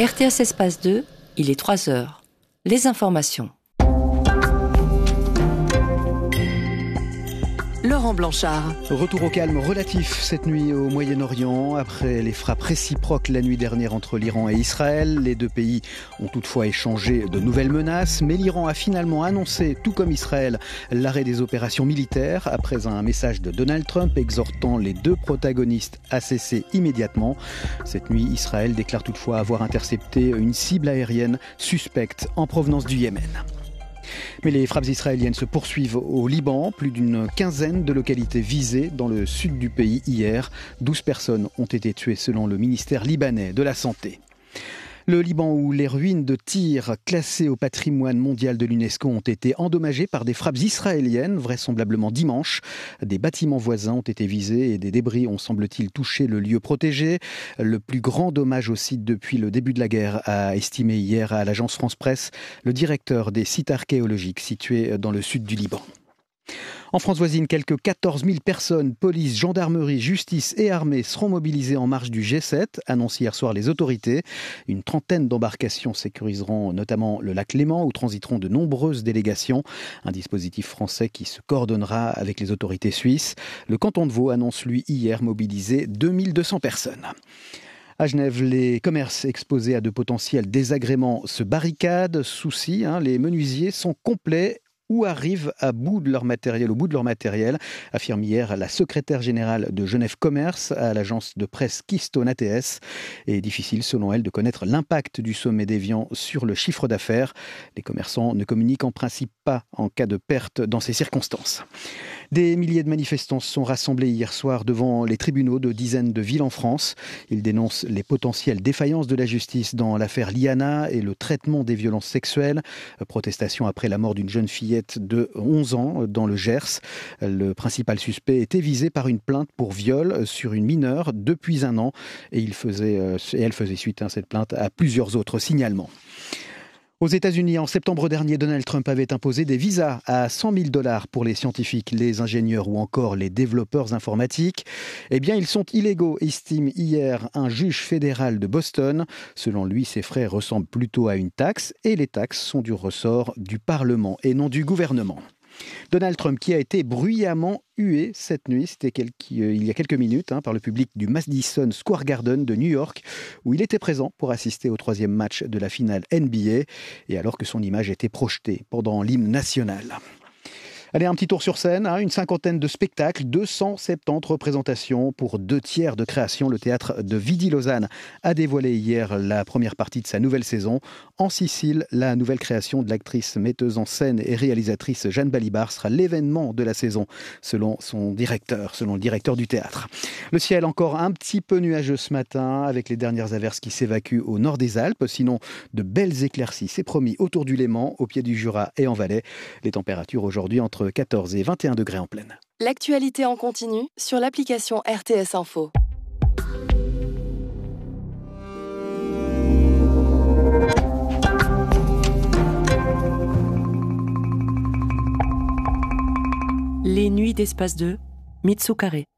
RTS Espace 2, il est 3 heures. Les informations. Laurent Blanchard. Retour au calme relatif cette nuit au Moyen-Orient. Après les frappes réciproques la nuit dernière entre l'Iran et Israël, les deux pays ont toutefois échangé de nouvelles menaces. Mais l'Iran a finalement annoncé, tout comme Israël, l'arrêt des opérations militaires après un message de Donald Trump exhortant les deux protagonistes à cesser immédiatement. Cette nuit, Israël déclare toutefois avoir intercepté une cible aérienne suspecte en provenance du Yémen. Mais les frappes israéliennes se poursuivent au Liban. Plus d'une quinzaine de localités visées dans le sud du pays hier. 12 personnes ont été tuées selon le ministère libanais de la Santé. Le Liban, où les ruines de Tyr, classées au patrimoine mondial de l'UNESCO, ont été endommagées par des frappes israéliennes, vraisemblablement dimanche. Des bâtiments voisins ont été visés et des débris ont, semble-t-il, touché le lieu protégé. Le plus grand dommage au site depuis le début de la guerre, a estimé hier à l'agence France-Presse le directeur des sites archéologiques situés dans le sud du Liban. En France voisine, quelques 14 000 personnes, police, gendarmerie, justice et armée seront mobilisées en marge du G7, annoncent hier soir les autorités. Une trentaine d'embarcations sécuriseront notamment le lac Léman, où transiteront de nombreuses délégations. Un dispositif français qui se coordonnera avec les autorités suisses. Le canton de Vaud annonce, lui, hier mobiliser 2200 personnes. À Genève, les commerces exposés à de potentiels désagréments se barricadent. Souci, les menuisiers sont complets ou arrivent au bout de leur matériel, affirme hier la secrétaire générale de Genève Commerce à l'agence de presse Keystone ATS. Et difficile, selon elle, de connaître l'impact du sommet d'Évian sur le chiffre d'affaires. Les commerçants ne communiquent en principe pas en cas de perte dans ces circonstances. Des milliers de manifestants se sont rassemblés hier soir devant les tribunaux de dizaines de villes en France. Ils dénoncent les potentielles défaillances de la justice dans l'affaire Liana et le traitement des violences sexuelles. Protestation après la mort d'une jeune fillette de 11 ans dans le Gers. Le principal suspect était visé par une plainte pour viol sur une mineure depuis 1 an et elle faisait suite à cette plainte à plusieurs autres signalements. Aux États-Unis, en septembre dernier, Donald Trump avait imposé des visas à $100 000 pour les scientifiques, les ingénieurs ou encore les développeurs informatiques. Eh bien, ils sont illégaux, estime hier un juge fédéral de Boston. Selon lui, ces frais ressemblent plutôt à une taxe et les taxes sont du ressort du Parlement et non du gouvernement. Donald Trump qui a été bruyamment hué cette nuit, c'était il y a quelques minutes, par le public du Madison Square Garden de New York, où il était présent pour assister au 3e match de la finale NBA, et alors que son image était projetée pendant l'hymne national. Allez, un petit tour sur scène, une cinquantaine de spectacles, 270 représentations pour 2 tiers de création. Le théâtre de Vidi-Lausanne a dévoilé hier la première partie de sa nouvelle saison. En Sicile, la nouvelle création de l'actrice, metteuse en scène et réalisatrice Jeanne Balibar sera l'événement de la saison, selon le directeur du théâtre. Le ciel encore un petit peu nuageux ce matin, avec les dernières averses qui s'évacuent au nord des Alpes. Sinon, de belles éclaircies, c'est promis, autour du Léman, au pied du Jura et en Valais. Les températures aujourd'hui entre 14 et 21 degrés en pleine. L'actualité en continu sur l'application RTS Info. Les nuits d'Espace 2, Mitsu Carré.